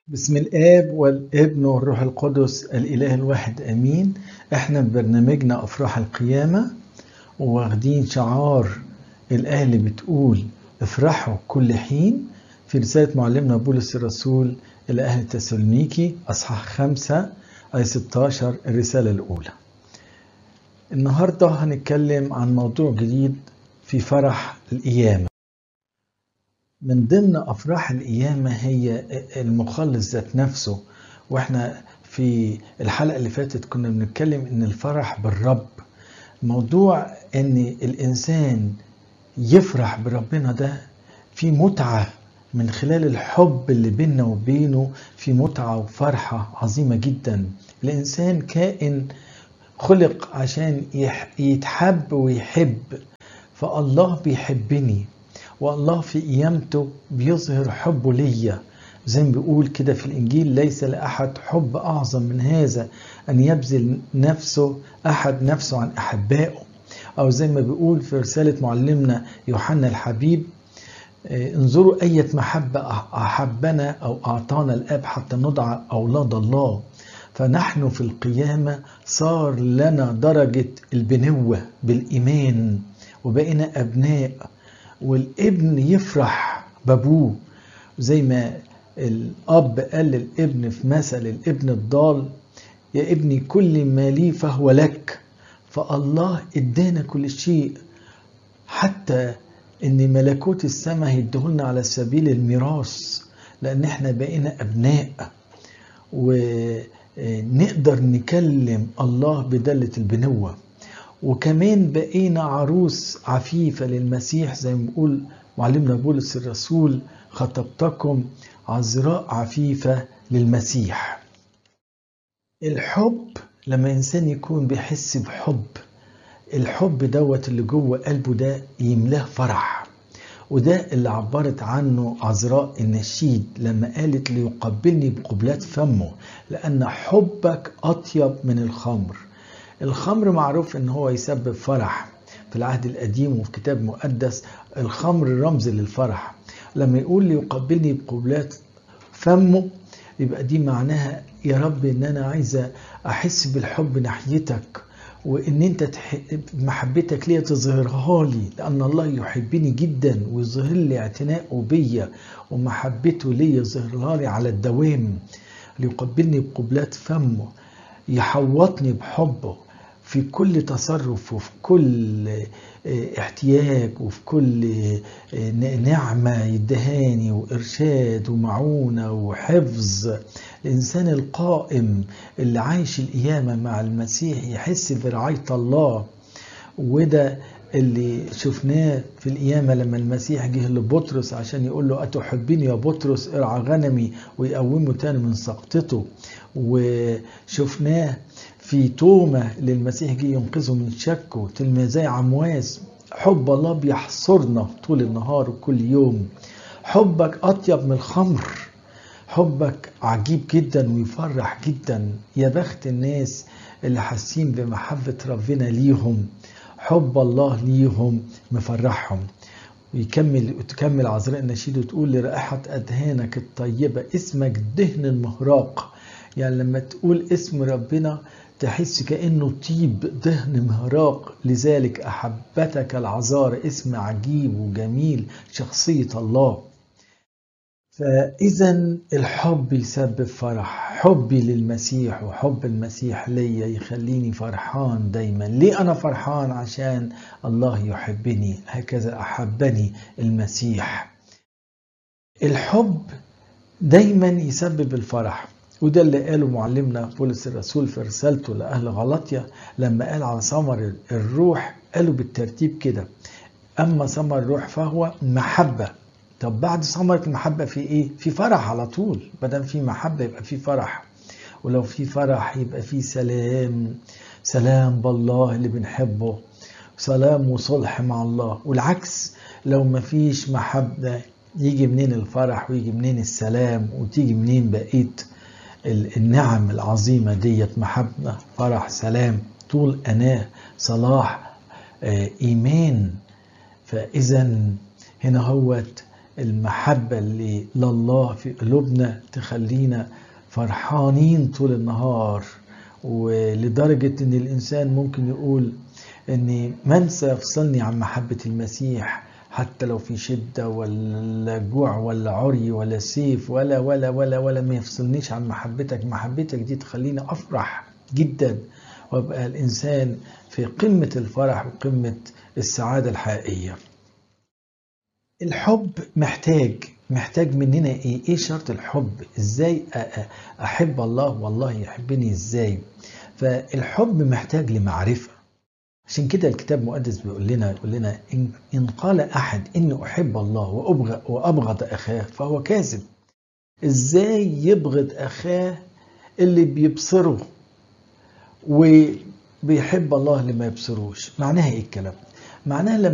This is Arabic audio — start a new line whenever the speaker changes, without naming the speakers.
بسم الآب والابن والروح القدس الإله الواحد آمين. احنا ببرنامجنا أفراح القيامة واخدين شعار الآية اللي بتقول افرحوا كل حين في رسالة معلمنا بولس الرسول إلى أهل تسالونيكي أصحاح 5 آية 16 الرسالة الأولى. النهاردة هنتكلم عن موضوع جديد في فرح القيامة. من ضمن أفراح القيامة هي المخلص ذات نفسه، واحنا في الحلقة اللي فاتت كنا بنتكلم ان الفرح بالرب، موضوع ان الانسان يفرح بربنا ده في متعة من خلال الحب اللي بيننا وبينه، في متعة وفرحة عظيمة جدا. الانسان كائن خلق عشان يتحب ويحب، فالله بيحبني والله في قيامته بيظهر حبه ليا، زي ما بيقول كده في الإنجيل: ليس لأحد حب أعظم من هذا أن يبذل أحد نفسه عن أحبائه. أو زي ما بيقول في رسالة معلمنا يوحنا الحبيب: انظروا أية محبة أحبنا أو أعطانا الآب حتى ندعى أولاد الله. فنحن في القيامة صار لنا درجة البنوة بالإيمان وبقينا أبناء، والابن يفرح بابوه زي ما الأب قال للابن في مثل الابن الضال: يا ابني كل ما لي فهو لك. فالله ادانا كل شيء، حتى ان ملكوت السماء هيديهولنا على سبيل الميراث، لان احنا بقينا ابناء ونقدر نكلم الله بدالة البنوة. وكمان بقينا عروس عفيفة للمسيح، زي ما بيقول معلمنا بولس الرسول: خطبتكم عذراء عفيفة للمسيح. الحب لما إنسان يكون بيحس بحب، الحب دوت اللي جوه قلبه ده يملاه فرح. وده اللي عبرت عنه عذراء النشيد لما قالت: ليقبلني بقبلات فمه لأن حبك أطيب من الخمر. الخمر معروف ان هو يسبب فرح في العهد القديم وفي كتاب مقدس، الخمر رمز للفرح. لما يقول لي يقبلني بقبلات فمه، يبقى دي معناها: يا رب ان انا عايزة احس بالحب ناحيتك، وان انت محبتك ليا تظهرها لي، لان الله يحبني جدا ويظهر لي اعتناءه بيا ومحبته ليا يظهرها لي على الدوام. ليقبلني بقبلات فمه، يحوطني بحبه في كل تصرف وفي كل احتياج وفي كل نعمة يدهاني وإرشاد ومعونة وحفظ. الإنسان القائم اللي عايش القيامة مع المسيح يحس برعاية الله، وده اللي شفناه في القيامة لما المسيح جه لبطرس عشان يقول له: أتحبني يا بطرس؟ ارعى غنمي، ويقومه تاني من سقطته. وشفناه في توما اللي المسيح جه ينقذه من شكه، تلميذي عمواس. حب الله بيحصرنا طول النهار وكل يوم. حبك أطيب من الخمر، حبك عجيب جدا ويفرح جدا. يا بخت الناس اللي حاسين بمحبة ربنا ليهم، حب الله ليهم مفرحهم. وتكمل عذراء النشيد وتقول: لرائحة أدهانك الطيبة اسمك دهن المهراق. يعني لما تقول اسم ربنا تحس كأنه طيب دهن مهراق، لذلك أحبتك العذار، اسم عجيب وجميل، شخصية الله. فإذا الحب يسبب فرح، حبي للمسيح وحب المسيح ليا يخليني فرحان دايما. ليه أنا فرحان؟ عشان الله يحبني هكذا أحبني المسيح. الحب دايما يسبب الفرح، وده اللي قاله معلمنا بولس الرسول في رسالته لأهل غلطية لما قال عن ثمر الروح، قالوا بالترتيب كده: أما ثمر الروح فهو محبة. طب بعد ثمرة المحبة في ايه؟ في فرح على طول. بدل في محبة يبقى في فرح، ولو في فرح يبقى في سلام، سلام بالله اللي بنحبه، سلام وصلح مع الله. والعكس، لو ما فيش محبة يجي منين الفرح ويجي منين السلام وتيجي منين بقية النعم العظيمة ديت؟ محبة، فرح، سلام، طول أناة، صلاح، إيمان. فإذا هنا هوت المحبة اللي لله في قلوبنا تخلينا فرحانين طول النهار، ولدرجة ان الانسان ممكن يقول ان من سيفصلني عن محبة المسيح، حتى لو في شدة ولا جوع ولا عري ولا سيف ولا ما يفصلنيش عن محبتك. محبتك دي تخليني افرح جدا، وابقى الانسان في قمة الفرح وقمة السعادة الحقيقية. الحب محتاج مننا ايه شرط الحب؟ ازاي احب الله والله يحبني ازاي؟ فالحب محتاج لمعرفة. عشان كده الكتاب المقدس بيقول لنا إن قال أحد إني أحب الله وأبغض أخاه فهو كاذب. إزاي يبغض أخاه اللي بيبصره وبيحب الله اللي ما يبصروش؟ معناها إيه الكلام؟ معناها لما